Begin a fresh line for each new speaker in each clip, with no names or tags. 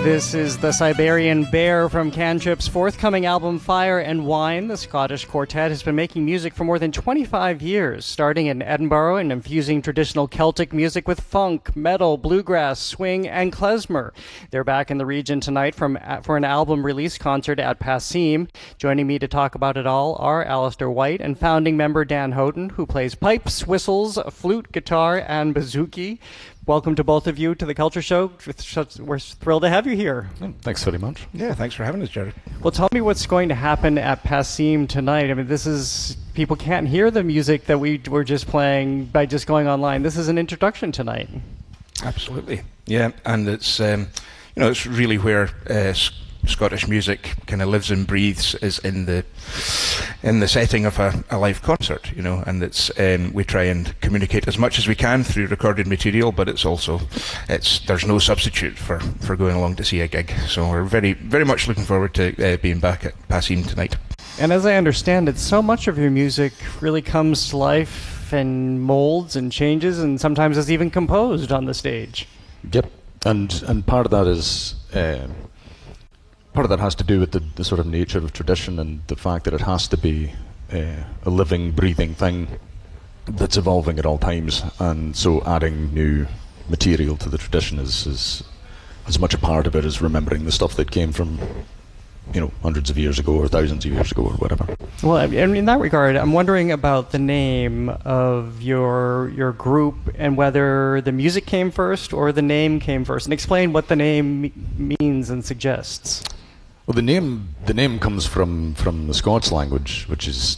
This is the Siberian Bear from Cantrip's forthcoming album Fire and Wine. The Scottish quartet has been making music for more than 25 years, starting in Edinburgh and infusing traditional Celtic music with funk, metal, bluegrass, swing, and klezmer. They're back in the region tonight for an album release concert at Passim. Joining me to talk about it all are Alistair White and founding member Dan Houghton, who plays pipes, whistles, flute, guitar, and bouzouki. Welcome to both of you to the Culture Show. We're thrilled to have you here.
Thanks very much.
Yeah, thanks for having us, Jared.
Well, tell me what's going to happen at Passim tonight. I mean, people can't hear the music that we were just playing by just going online. This is an introduction tonight.
Absolutely. Yeah, and it's it's really where Scottish music kind of lives and breathes, is in the setting of a live concert, and it's we try and communicate as much as we can through recorded material, but there's no substitute for going along to see a gig. So we're very, very much looking forward to being back at Passim tonight.
And as I understand it, so much of your music really comes to life and molds and changes, and sometimes is even composed on the stage.
Yep, and part of that is. Part of that has to do with the sort of nature of tradition and the fact that it has to be a living, breathing thing that's evolving at all times. And so adding new material to the tradition is as much a part of it as remembering the stuff that came from, hundreds of years ago or thousands of years ago or whatever.
Well, in that regard, I'm wondering about the name of your group and whether the music came first or the name came first. And explain what the name means and suggests.
Well, the name comes from the Scots language, which is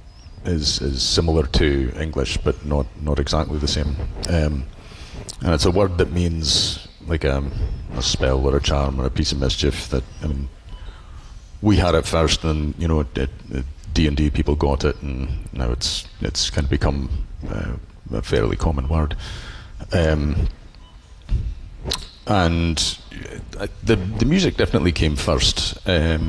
similar to English, but not exactly the same. And it's a word that means like a spell or a charm or a piece of mischief. We had it first, and D&D people got it, and now it's kind of become a fairly common word. And the music definitely came first.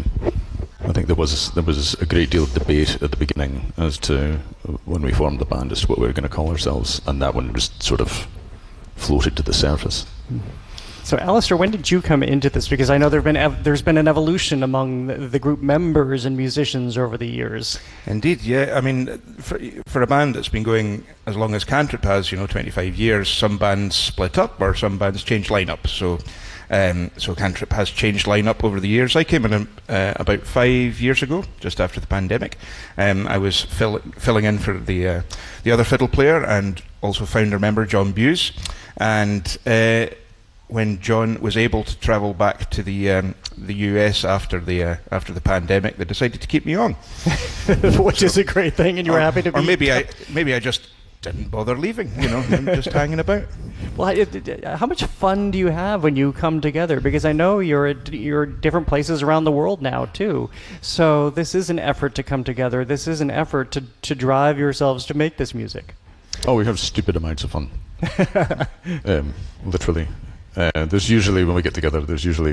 I think there was a great deal of debate at the beginning as to when we formed the band as to what we were going to call ourselves, and that one just sort of floated to the surface.
So, Alistair, when did you come into this? Because I know there's been an evolution among the group members and musicians over the years.
Indeed, yeah. I mean, for a band that's been going as long as Cantrip has, 25 years, some bands split up or some bands change lineup. So Cantrip has changed lineup over the years. I came in about 5 years ago, just after the pandemic. I was filling in for the other fiddle player and also founder member John Buse, and when John was able to travel back to the US after the pandemic, they decided to keep me on,
which is a great thing, and you were happy to be.
Or maybe I just didn't bother leaving. I'm just hanging about.
Well, how much fun do you have when you come together? Because I know you're at different places around the world now too. So this is an effort to come together. This is an effort to drive yourselves to make this music.
Oh, we have stupid amounts of fun. Literally. There's usually, when we get together, there's usually,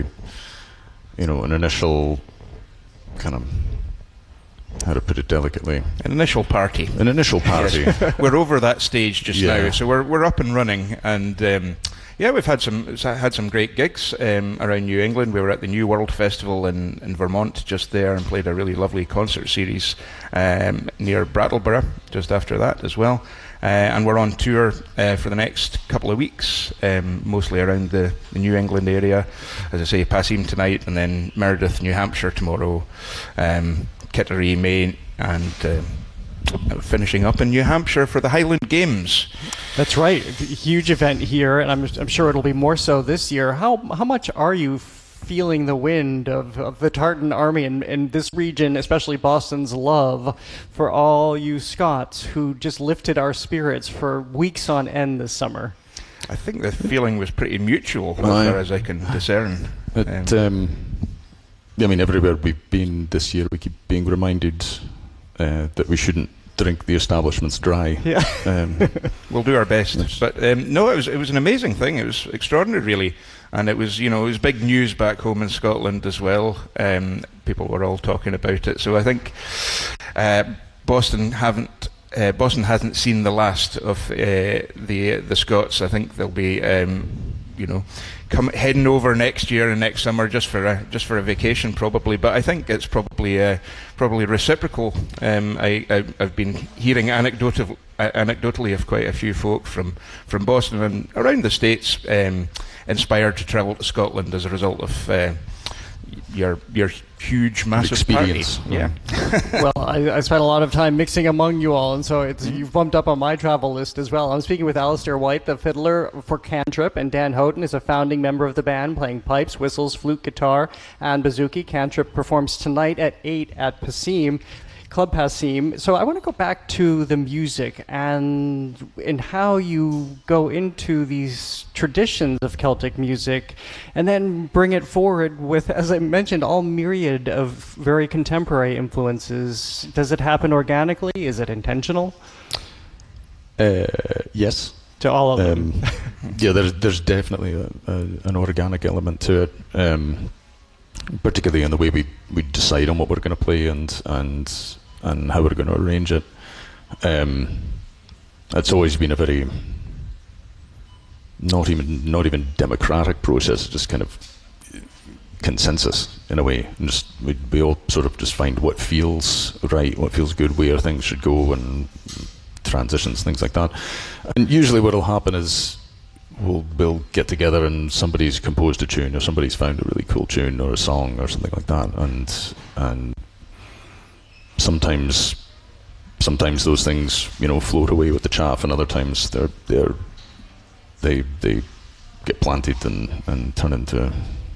an initial kind of, how to put it delicately,
an initial party. Yes. We're over that stage just now, so we're up and running, and we've had some great gigs around New England. We were at the New World Festival in Vermont just there and played a really lovely concert series near Brattleboro just after that as well. And we're on tour for the next couple of weeks, mostly around the New England area. As I say, Passim tonight, and then Meredith, New Hampshire tomorrow, Kittery, Maine, and finishing up in New Hampshire for the Highland Games.
That's right, a huge event here, and I'm sure it'll be more so this year. How much are you feeling the wind of the Tartan Army and this region, especially Boston's love for all you Scots who just lifted our spirits for weeks on end this summer?
I think the feeling was pretty mutual, as far as I can discern.
Everywhere we've been this year, we keep being reminded that we shouldn't drink the establishments dry.
Yeah.
We'll do our best. But no, it was an amazing thing. It was extraordinary, really. And it was big news back home in Scotland as well. People were all talking about it. So I think Boston hasn't seen the last of the Scots. I think they'll be heading over next year and next summer just for a vacation probably. But I think it's probably reciprocal. I've been hearing anecdotally of quite a few folk from Boston and around the States inspired to travel to Scotland as a result of your huge, massive
experience.
Party. Yeah.
Well, I spent a lot of time mixing among you all, and so you've bumped up on my travel list as well. I'm speaking with Alistair White, the fiddler for Cantrip, and Dan Houghton is a founding member of the band, playing pipes, whistles, flute, guitar, and bouzouki. Cantrip performs tonight at 8 at Passim, Club Passim. So I want to go back to the music and how you go into these traditions of Celtic music and then bring it forward with, as I mentioned, all myriad of very contemporary influences. Does it happen organically? Is it intentional?
Yes.
To all of them?
Yeah, there's definitely an organic element to it, particularly in the way we decide on what we're going to play and how we're going to arrange it. It's always been a very not even democratic process, just kind of consensus in a way. And just we all sort of just find what feels right, what feels good, where things should go, and transitions, things like that. And usually what'll happen is we'll get together and somebody's composed a tune or somebody's found a really cool tune or a song or something like that, and sometimes those things float away with the chaff, and other times they get planted and turn into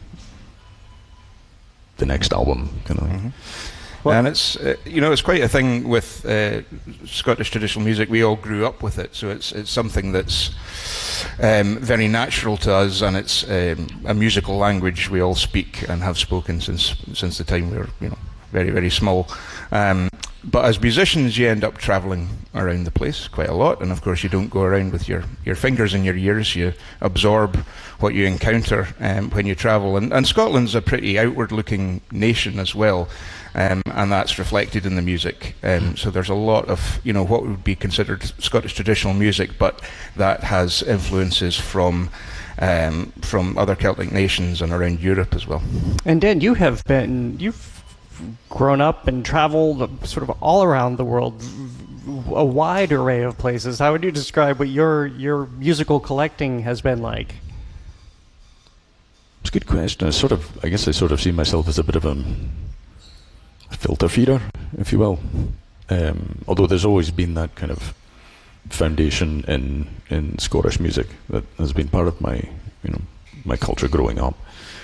the next album kind of thing.
Mm-hmm. Well, and it's quite a thing with Scottish traditional music. We all grew up with it, so it's something that's very natural to us, and it's a musical language we all speak and have spoken since the time we were very, very small. But as musicians, you end up travelling around the place quite a lot, and of course you don't go around with your fingers in your ears. You absorb what you encounter when you travel. And Scotland's a pretty outward-looking nation as well, and that's reflected in the music. So there's a lot of what would be considered Scottish traditional music, but that has influences from other Celtic nations and around Europe as well.
And Dan, you've grown up and traveled sort of all around the world, a wide array of places. How would you describe what your musical collecting has been like?
It's a good question. I guess I sort of see myself as a bit of a filter feeder, if you will. Although there's always been that kind of foundation in Scottish music that has been part of my my culture growing up.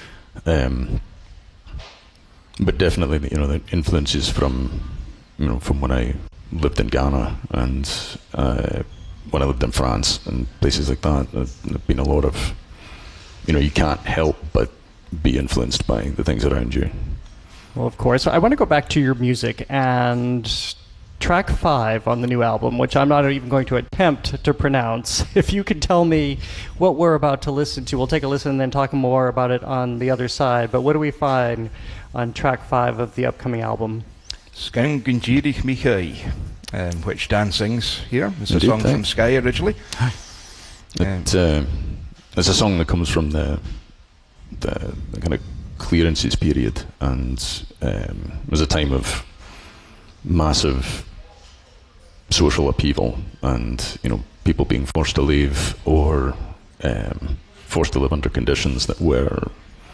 But definitely, the influences from when I lived in Ghana and when I lived in France and places like that, there've been a lot of, you can't help but be influenced by the things around you.
Well, of course. I want to go back to your music and track 5 on the new album, which I'm not even going to attempt to pronounce. If you could tell me what we're about to listen to, we'll take a listen and then talk more about it on the other side. But what do we find on track 5 of the upcoming album?
Scan Gunjirich Michai, which Dan sings here. It's a song from Skye originally.
It's a song that comes from the kind of clearances period, and it was a time of massive social upheaval, and people being forced to leave or forced to live under conditions that were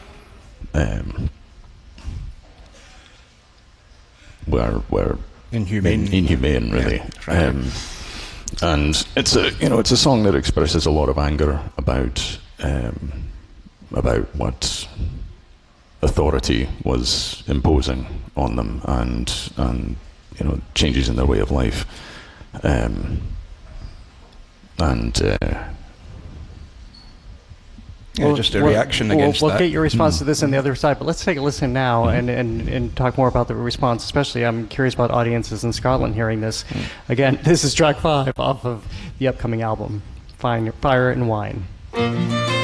inhumane, really.
Yeah,
and it's a song that expresses a lot of anger about what authority was imposing on them, and changes in their way of life,
just a reaction against that.
We'll get your response to this on the other side, but let's take a listen now and talk more about the response. Especially, I'm curious about audiences in Scotland hearing this. Again, this is track 5 off of the upcoming album, Fire and Wine.